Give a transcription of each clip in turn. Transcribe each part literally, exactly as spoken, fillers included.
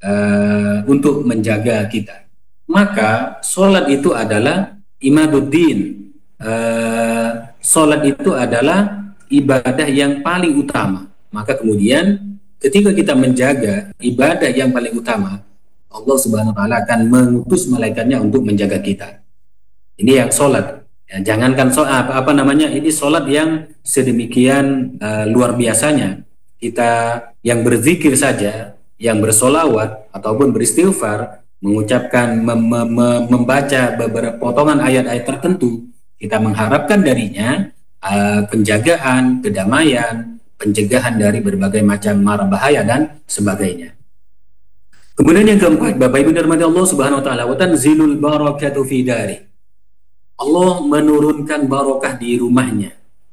uh, untuk menjaga kita. Maka sholat itu adalah imaduddin. Uh, sholat itu adalah ibadah yang paling utama. Maka kemudian ketika kita menjaga ibadah yang paling utama, Allah Subhanahu wa taala akan mengutus malaikatnya untuk menjaga kita. Ini yang sholat. Ya, jangankan sholat, apa, apa namanya, ini sholat yang sedemikian uh, luar biasanya. Kita yang berzikir saja, yang bersolawat ataupun beristighfar, mengucapkan, mem, mem, membaca beberapa potongan ayat-ayat tertentu, kita mengharapkan darinya uh, penjagaan, kedamaian, pencegahan dari berbagai macam mara bahaya dan sebagainya. Kemudian yang keempat, Bapak Ibu dirahmati Allah Subhanahu wa taala, wa tanzilul barakatu fi dari. Allah menurunkan barokah di rumahnya.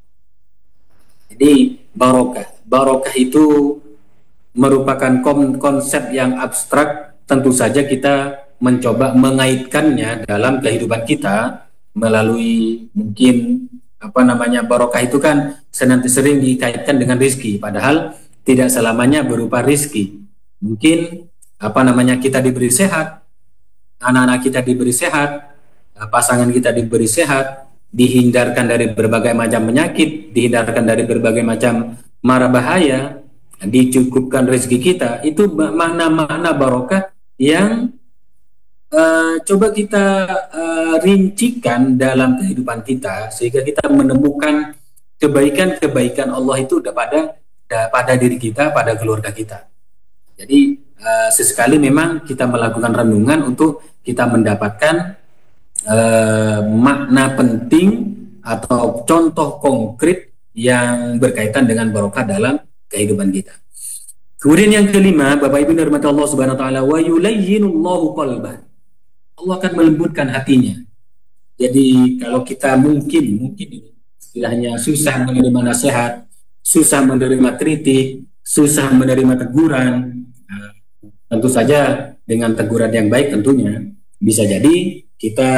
Jadi barokah, barokah itu merupakan konsep yang abstrak. Tentu saja kita mencoba mengaitkannya dalam kehidupan kita melalui mungkin apa namanya barokah itu kan senantiasa sering dikaitkan dengan rizki, padahal tidak selamanya berupa rizki. Mungkin apa namanya kita diberi sehat, anak-anak kita diberi sehat, pasangan kita diberi sehat, dihindarkan dari berbagai macam penyakit, dihindarkan dari berbagai macam mara bahaya, dicukupkan rezeki kita. Itu makna-makna barokah yang uh, coba kita uh, rincikan dalam kehidupan kita sehingga kita menemukan kebaikan-kebaikan Allah itu pada pada diri kita, pada keluarga kita. Jadi uh, sesekali memang kita melakukan renungan untuk kita mendapatkan Uh, makna penting atau contoh konkret yang berkaitan dengan barokah dalam kehidupan kita. Kemudian yang kelima, Bapak Ibu dirahmati Allah Subhanahu wa taala, wa yulayyinullahu qalban. Allah akan melembutkan hatinya. Jadi kalau kita mungkin mungkin istilahnya susah menerima nasihat, susah menerima kritik, susah menerima teguran, nah, tentu saja dengan teguran yang baik tentunya bisa jadi kita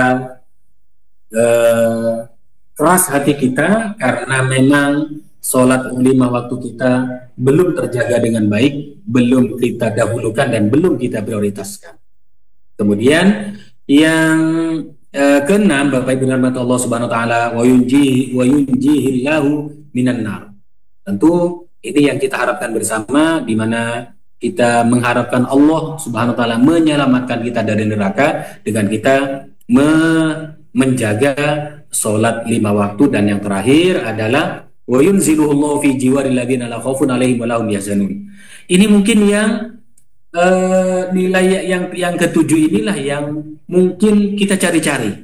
eh, keras hati kita karena memang sholat lima waktu kita belum terjaga dengan baik, belum kita dahulukan dan belum kita prioritaskan. Kemudian yang eh, keenam, Bapak Ibu dirahmati Allah Subhanahu wa taala, wa yunjihi wa yunjihillahu minan nar. Tentu ini yang kita harapkan bersama, di mana kita mengharapkan Allah Subhanahu wa taala menyelamatkan kita dari neraka dengan kita me menjaga sholat lima waktu. Dan yang terakhir adalah wa yunziluhullahu fi jiwaril ladzina la khaufun 'alaihim wa lahum yahzanun. Ini mungkin yang uh, nilai yang yang ketujuh inilah yang mungkin kita cari-cari.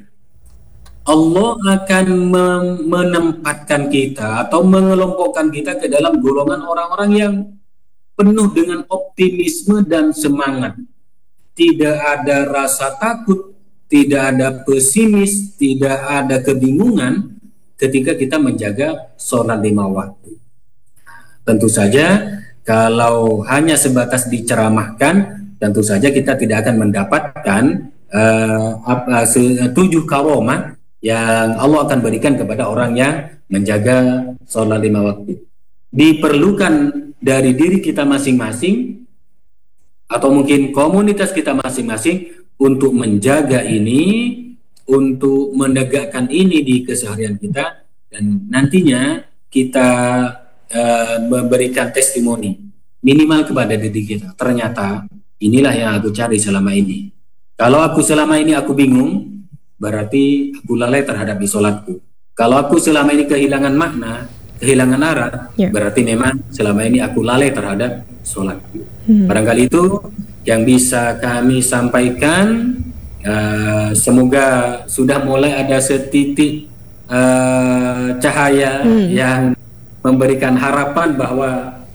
Allah akan menempatkan kita atau mengelompokkan kita ke dalam golongan orang-orang yang penuh dengan optimisme dan semangat. Tidak ada rasa takut, tidak ada pesimis, tidak ada kebingungan ketika kita menjaga sholat lima waktu. Tentu saja kalau hanya sebatas diceramahkan, tentu saja kita tidak akan mendapatkan uh, apa, tujuh karomah yang Allah akan berikan kepada orang yang menjaga sholat lima waktu. Diperlukan dari diri kita masing-masing atau mungkin komunitas kita masing-masing untuk menjaga ini, untuk menegakkan ini di keseharian kita, dan nantinya kita uh, memberikan testimoni minimal kepada diri kita. Ternyata inilah yang aku cari selama ini. Kalau aku selama ini aku bingung, berarti aku lalai terhadap sholatku. Kalau aku selama ini kehilangan makna, kehilangan arah, ya, berarti memang selama ini aku lalai terhadap sholatku. Hmm. Barangkali itu yang bisa kami sampaikan. Uh, semoga sudah mulai ada setitik uh, cahaya hmm. yang memberikan harapan bahwa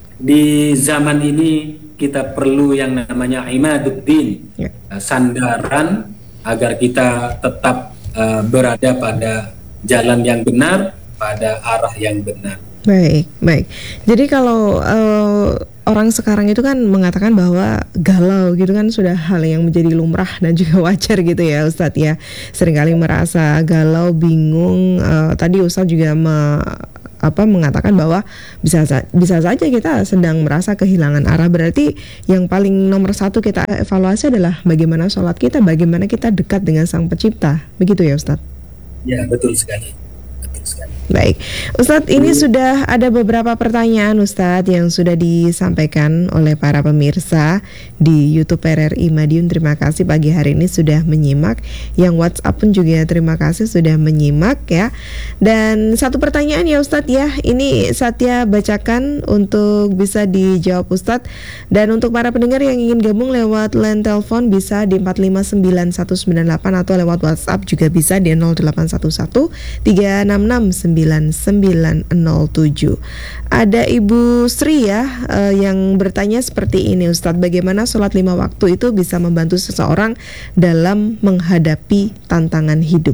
di zaman ini kita perlu yang namanya imaduddin, ya, uh, sandaran agar kita tetap uh, berada pada jalan yang benar, pada arah yang benar. Baik, baik. Jadi kalau uh, orang sekarang itu kan mengatakan bahwa galau gitu kan sudah hal yang menjadi lumrah dan juga wajar gitu ya Ustadz ya. Seringkali merasa galau, bingung. Uh, tadi Ustadz juga me, apa mengatakan bahwa bisa bisa saja kita sedang merasa kehilangan arah. Berarti yang paling nomor satu kita evaluasi adalah bagaimana sholat kita, bagaimana kita dekat dengan Sang Pencipta. Begitu ya Ustadz? Ya, betul sekali. Betul sekali. Baik, Ustadz, ini sudah ada beberapa pertanyaan Ustadz yang sudah disampaikan oleh para pemirsa di YouTube R R I Madiun. Terima kasih pagi hari ini sudah menyimak. Yang WhatsApp pun juga terima kasih sudah menyimak ya. Dan satu pertanyaan ya Ustadz ya, ini Satya bacakan untuk bisa dijawab Ustadz. Dan untuk para pendengar yang ingin gabung lewat line telepon bisa di empat lima sembilan satu sembilan delapan atau lewat WhatsApp juga bisa di nol delapan satu satu tiga enam enam sembilan sembilan nol tujuh. Ada Ibu Sri ya uh, yang bertanya seperti ini Ustadz, bagaimana sholat lima waktu itu bisa membantu seseorang dalam menghadapi tantangan hidup?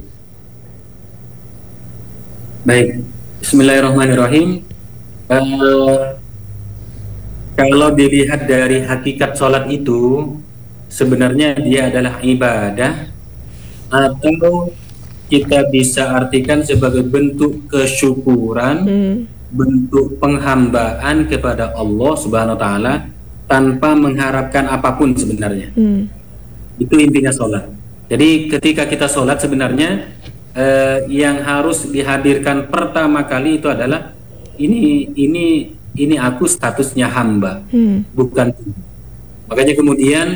Baik, Bismillahirrahmanirrahim. Uh, kalau dilihat dari hakikat sholat itu, sebenarnya dia adalah ibadah, atau kita bisa artikan sebagai bentuk kesyukuran, hmm. bentuk penghambaan kepada Allah Subhanahu wa Ta'ala tanpa mengharapkan apapun sebenarnya. Hmm. Itu intinya sholat. Jadi ketika kita sholat sebenarnya eh, yang harus dihadirkan pertama kali itu adalah ini ini ini aku statusnya hamba, hmm. bukan. Makanya kemudian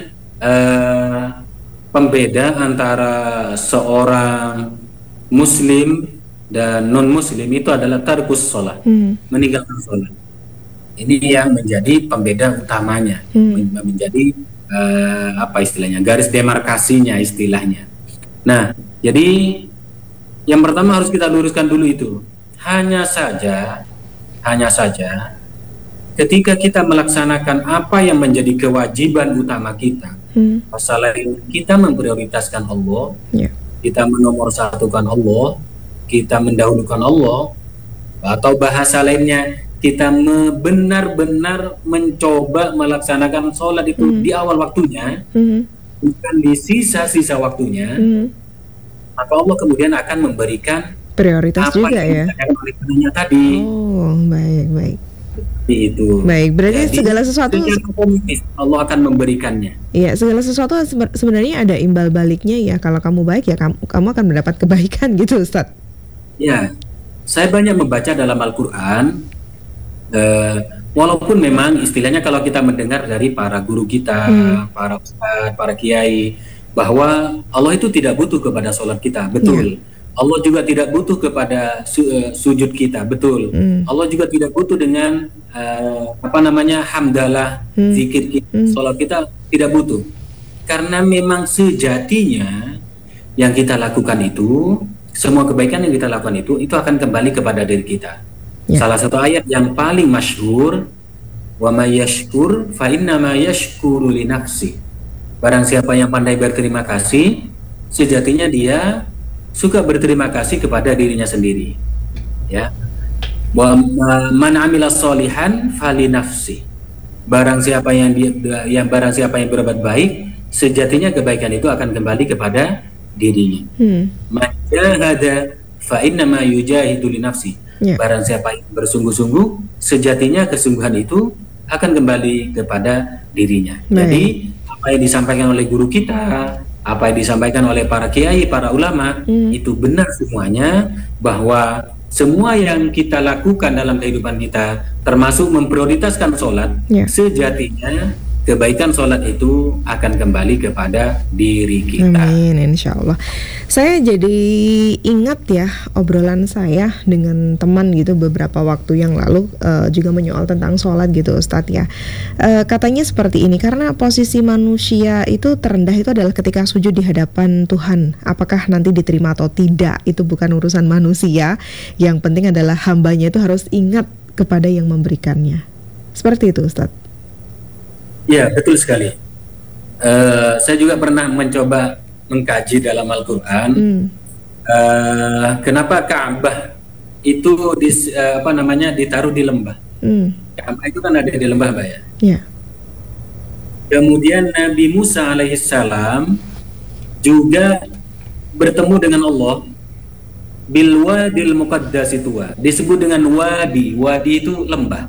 eh, pembeda antara seorang Muslim dan non-Muslim itu adalah tarkus sholat, hmm. meninggalkan sholat. Ini yang menjadi pembeda utamanya, hmm. menjadi uh, apa istilahnya, garis demarkasinya istilahnya. Nah, jadi yang pertama harus kita luruskan dulu itu. Hanya saja, hanya saja, ketika kita melaksanakan apa yang menjadi kewajiban utama kita, hmm. masalah kita memprioritaskan Allah, yeah. kita menomorsatukan Allah, kita mendahulukan Allah, atau bahasa lainnya kita benar-benar mencoba melaksanakan sholat itu hmm. di awal waktunya, hmm. bukan di sisa-sisa waktunya, hmm. maka Allah kemudian akan memberikan prioritas apa juga yang ya. Tadi. Oh, baik baik. Itu. Baik, berarti jadi, segala sesuatu Allah akan memberikannya. Iya, segala sesuatu sebenarnya ada imbal baliknya ya. Kalau kamu baik ya kamu, kamu akan mendapat kebaikan gitu, Ustadz. Ya, saya banyak membaca dalam Al-Quran, eh, walaupun memang istilahnya kalau kita mendengar dari para guru kita, hmm. para ustadz, para kiai, bahwa Allah itu tidak butuh kepada sholat kita, betul. Ya. Allah juga tidak butuh kepada su uh, sujud kita, betul. Mm. Allah juga tidak butuh dengan uh, apa namanya hamdalah, mm. zikir kita, mm. sholat kita tidak butuh. Karena memang sejatinya yang kita lakukan itu, semua kebaikan yang kita lakukan itu, itu akan kembali kepada diri kita. Yeah. Salah satu ayat yang paling masyhur, wa may yashkur fa inna ma yashkuru li nafsi. Barang siapa yang pandai berterima kasih, sejatinya dia suka berterima kasih kepada dirinya sendiri, ya. Wa man amila sholihan fali nafsi. Barang siapa yang dia, yang barang siapa yang berbuat baik, sejatinya kebaikan itu akan kembali kepada dirinya. Man jahada fa inna ma yujahidu li nafsi. Yeah. Barang siapa yang bersungguh-sungguh, sejatinya kesungguhan itu akan kembali kepada dirinya. Baik. Jadi apa yang disampaikan oleh guru kita, apa yang disampaikan oleh para kiai, para ulama, hmm. itu benar semuanya, bahwa semua yang kita lakukan dalam kehidupan kita, termasuk memprioritaskan sholat, yeah. sejatinya kebaikan sholat itu akan kembali kepada diri kita. Amin, insya Allah. Saya jadi ingat ya obrolan saya dengan teman gitu beberapa waktu yang lalu, uh, juga menyoal tentang sholat gitu Ustadz ya. Uh, katanya seperti ini, karena posisi manusia itu terendah itu adalah ketika sujud di hadapan Tuhan. Apakah nanti diterima atau tidak, itu bukan urusan manusia. Yang penting adalah hambanya itu harus ingat kepada yang memberikannya. Seperti itu Ustadz. Ya, betul sekali. Uh, saya juga pernah mencoba mengkaji dalam Al-Quran. Hmm. Uh, kenapa Ka'bah itu di, uh, apa namanya ditaruh di lembah? Hmm. Ka'bah itu kan ada di lembah, Mbak ya. Yeah. Kemudian Nabi Musa alaihissalam juga bertemu dengan Allah bil wadil muqaddas tuwa. Disebut dengan wadi. Wadi itu lembah.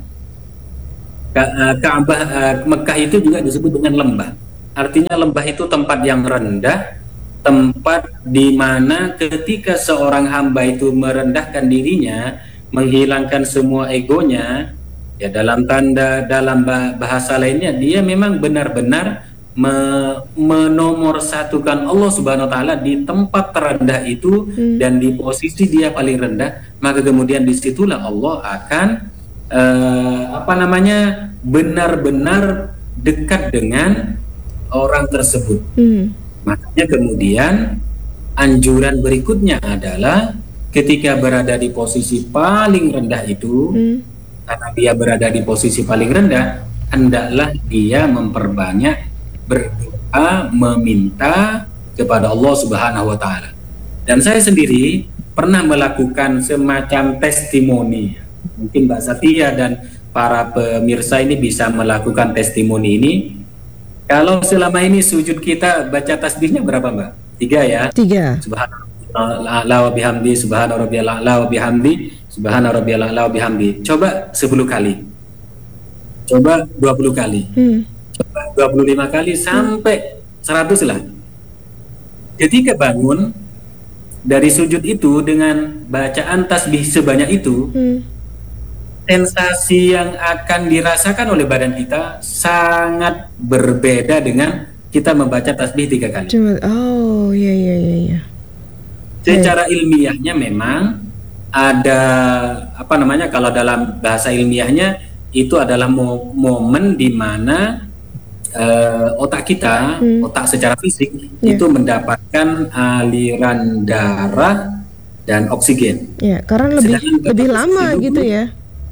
Ka- Ka'bah uh, Mekah itu juga disebut dengan lembah. Artinya lembah itu tempat yang rendah, tempat di mana ketika seorang hamba itu merendahkan dirinya, menghilangkan semua egonya, ya dalam tanda dalam bahasa lainnya dia memang benar-benar me- menomorsatukan Allah Subhanahu wa taala di tempat terendah itu hmm. dan di posisi dia paling rendah, maka kemudian disitulah Allah akan Uh, apa namanya benar-benar dekat dengan orang tersebut. Hmm. Makanya kemudian anjuran berikutnya adalah ketika berada di posisi paling rendah itu, hmm. karena dia berada di posisi paling rendah, hendaklah dia memperbanyak berdoa, meminta kepada Allah Subhanahu wa taala. Dan saya sendiri pernah melakukan semacam testimoni. Mungkin Mbak Satia dan para pemirsa ini bisa melakukan testimoni ini. Kalau selama ini sujud kita baca tasbihnya berapa, Mbak? Tiga ya? Tiga. Subhanallah wa bihamdi, subhana rabbiyal a'la wa bihamdi, subhana rabbiyal a'la wa bihamdi. Coba sepuluh kali. Coba dua puluh kali. Hmm. Coba dua puluh lima kali sampai seratus lah. Ketika bangun dari sujud itu dengan bacaan tasbih sebanyak itu, hmm. sensasi yang akan dirasakan oleh badan kita sangat berbeda dengan kita membaca tasbih tiga kali. Oh, iya iya iya iya. Secara ilmiahnya memang ada apa namanya, kalau dalam bahasa ilmiahnya itu adalah mo- momen di mana uh, otak kita, hmm. otak secara fisik yeah. itu mendapatkan aliran darah dan oksigen. Ya, yeah, karena lebih lebih lama gitu ya.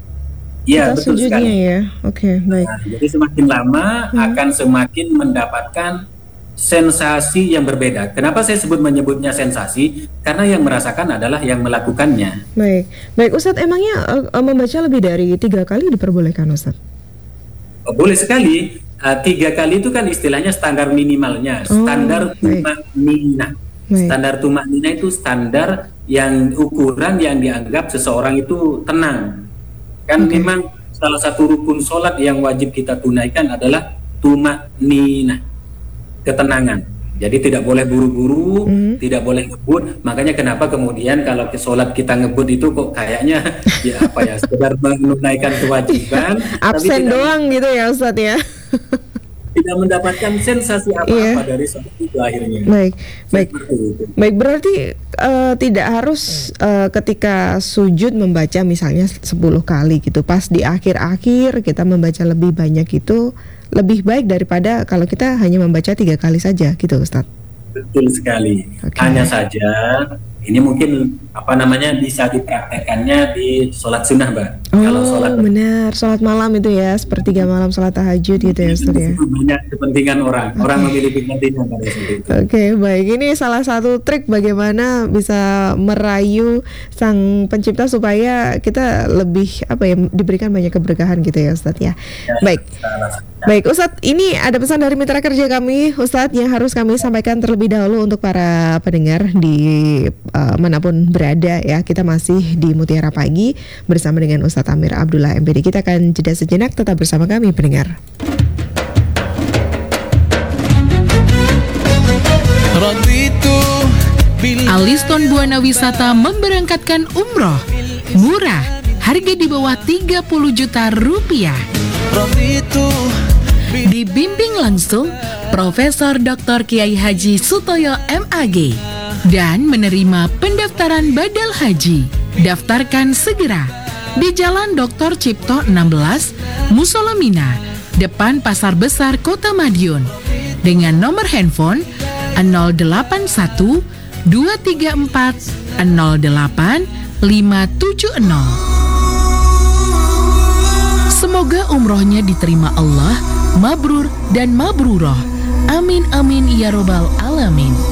Iya, betul sekali. Ya, oke, okay, baik. Nah, jadi semakin lama hmm. akan semakin mendapatkan sensasi yang berbeda. Kenapa saya sebut menyebutnya sensasi? Karena yang merasakan adalah yang melakukannya. Baik, baik Ustadz. Emangnya uh, membaca lebih dari tiga kali diperbolehkan, Ustadz? Oh, boleh sekali. Uh, tiga kali itu kan istilahnya standar minimalnya. Oh, standar tumak nina. Standar tumak nina itu standar yang ukuran yang dianggap seseorang itu tenang. Kan okay. memang salah satu rukun sholat yang wajib kita tunaikan adalah tumak-ninah, ketenangan. Jadi tidak boleh buru-buru, mm. tidak boleh ngebut. Makanya kenapa kemudian kalau ke sholat kita ngebut itu kok kayaknya ya apa ya, sekedar menunaikan kewajiban. Absen doang gitu ya Ustadz ya. Tidak mendapatkan sensasi apa-apa yeah. dari sholat itu akhirnya. Baik, baik, baik. Berarti uh, tidak harus uh, ketika sujud membaca misalnya sepuluh kali gitu. Pas di akhir-akhir kita membaca lebih banyak itu lebih baik daripada kalau kita hanya membaca tiga kali saja gitu, Ustadz. Betul sekali. Okay. Hanya saja ini mungkin apa namanya bisa dipraktekannya di sholat sunnah, Mbak. Oh, kalau sholat benar, sholat malam itu ya, sepertiga malam sholat tahajud gitu ya, Ustaz ya. Banyak kepentingan orang, okay. orang memiliki kepentingan pada saat itu. Oke, okay, baik. Ini salah satu trik bagaimana bisa merayu sang pencipta supaya kita lebih apa ya, diberikan banyak keberkahan gitu ya, Ustaz ya. ya baik. Salah. Baik, Ustadz, ini ada pesan dari mitra kerja kami, Ustadz, yang harus kami sampaikan terlebih dahulu untuk para pendengar di uh, manapun berada ya. Kita masih di Mutiara Pagi bersama dengan Ustadz Amir Abdullah M Pd. Kita akan jeda sejenak, tetap bersama kami pendengar. Aliston Buana Wisata memberangkatkan umroh murah, harga di bawah tiga puluh juta rupiah. Dibimbing langsung Profesor Doktor Kiai Haji Sutoyo M A G dan menerima pendaftaran badal haji. Daftarkan segera di Jalan Doktor Cipto enam belas, Musola Mina, depan Pasar Besar Kota Madiun, dengan nomor handphone nol delapan satu dua tiga empat nol delapan lima tujuh nol. Semoga umrohnya diterima Allah, mabrur dan mabruroh. Amin amin ya robbal alamin.